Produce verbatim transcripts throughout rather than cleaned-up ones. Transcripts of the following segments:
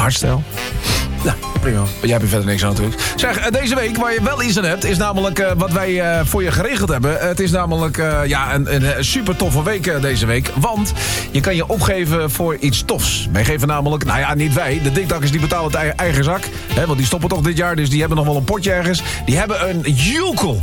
hardstyle. Ja, prima. Jij hebt er verder niks aan natuurlijk. Zeg, deze week waar je wel iets aan hebt... is namelijk uh, wat wij uh, voor je geregeld hebben. Het is namelijk uh, ja, een, een super toffe week uh, deze week. Want je kan je opgeven voor iets tofs. Wij geven namelijk... Nou ja, niet wij. De dikdakkers die betalen het eigen, eigen zak. Hè, want die stoppen toch dit jaar. Dus die hebben nog wel een potje ergens. Die hebben een joekel.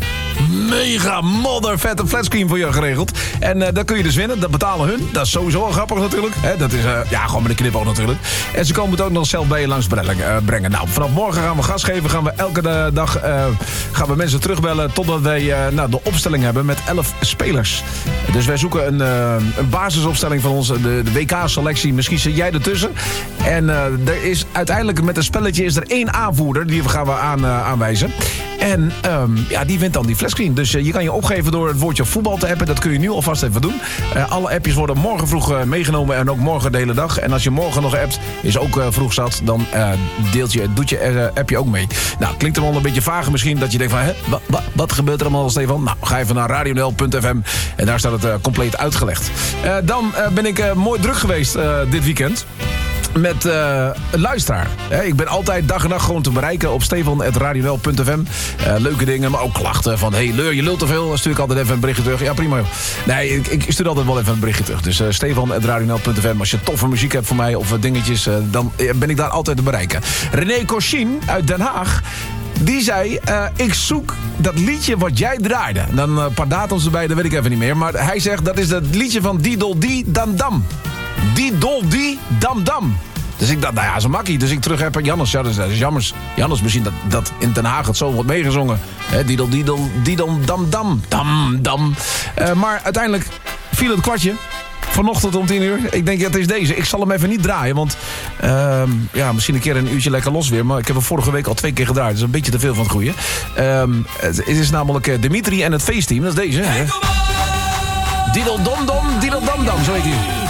Mega modder vette flatscreen voor je geregeld. En uh, dat kun je dus winnen. Dat betalen hun. Dat is sowieso wel grappig natuurlijk. Hè, dat is uh, ja, gewoon met een knipoog natuurlijk. En ze komen het ook nog zelf bij je langs brengen. Uh, brengen. Nou, vanaf morgen gaan we gas geven. Gaan we elke dag uh, gaan we mensen terugbellen. Totdat wij uh, nou, de opstelling hebben met elf spelers. Dus wij zoeken een, uh, een basisopstelling van ons. De, de W K-selectie. Misschien zit jij ertussen. En uh, er is uiteindelijk met een spelletje is er één aanvoerder. Die gaan we aan, uh, aanwijzen. En um, ja, die wint dan die flatscreen. Dus uh, je kan je opgeven door het woordje voetbal te appen. Dat kun je nu alvast even doen. Uh, alle appjes worden morgen vroeg uh, meegenomen. En ook morgen de hele dag. En als je morgen nog appt, is ook uh, vroeg zat. Dan uh, deelt je, doet je uh, appje ook mee. Nou, klinkt er wel een beetje vaag misschien. Dat je denkt van, hè, wa, wa, wat gebeurt er allemaal, Stefan? Nou, ga even naar radio n l punt f m. En daar staat het uh, compleet uitgelegd. Uh, dan uh, ben ik uh, mooi druk geweest uh, dit weekend. Met uh, een luisteraar. He, ik ben altijd dag en nacht gewoon te bereiken op stefan punt radio n l punt f m. Uh, leuke dingen, maar ook klachten van... hey, Leur, je lult te veel. Dan stuur ik altijd even een berichtje terug. Ja, prima. Nee, ik, ik stuur altijd wel even een berichtje terug. Dus uh, stefan punt radio n l punt f m. Als je toffe muziek hebt voor mij of uh, dingetjes... Uh, dan ben ik daar altijd te bereiken. René Cochin uit Den Haag... Die zei, uh, ik zoek dat liedje wat jij draaide. Dan uh, een paar datums erbij, dat weet ik even niet meer. Maar hij zegt, dat is het liedje van Didol Di Dam Dam. Didol Di Dam Dam. Dus ik dacht, nou ja, zo makkie. Dus ik terug heb aan Jannes. Ja, dat is, dat is jammers. Jannes, misschien dat, dat in Den Haag het zo wordt meegezongen. He, Didol Didol Didol Dam Dam. Dam Dam. Uh, maar uiteindelijk viel het kwartje. Vanochtend om tien uur. Ik denk, ja, het is deze. Ik zal hem even niet draaien, want... Uh, ja, misschien een keer een uurtje lekker los weer. Maar ik heb hem vorige week al twee keer gedraaid. Dus een beetje te veel van het goede. Um, het is namelijk uh, Dimitri en het feestteam. Dat is deze. Hey, Didel Dom Dom, Didel Dam Dam. Zo heet hij.